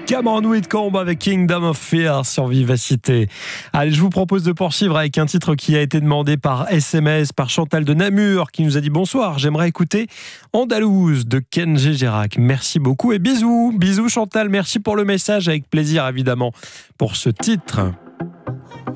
Cameron Whitcomb avec Kingdom of Fear sur Vivacité. Allez, je vous propose de poursuivre avec un titre qui a été demandé par SMS, par Chantal de Namur, qui nous a dit bonsoir, j'aimerais écouter Andalouse de Ken Gégérac. Merci beaucoup et bisous. Bisous Chantal, merci pour le message, avec plaisir évidemment pour ce titre.